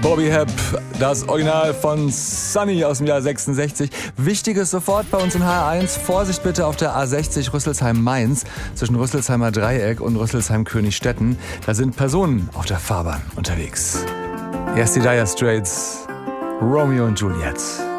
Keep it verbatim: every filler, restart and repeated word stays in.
Bobby Hebb, das Original von Sunny aus dem Jahr sechsundsechzig. Wichtiges sofort bei uns in H R eins. Vorsicht bitte auf der A sechzig Rüsselsheim-Mainz zwischen Rüsselsheimer Dreieck und Rüsselsheim-Königstetten. Da sind Personen auf der Fahrbahn unterwegs. Erst die Dire Straits, Romeo und Juliet.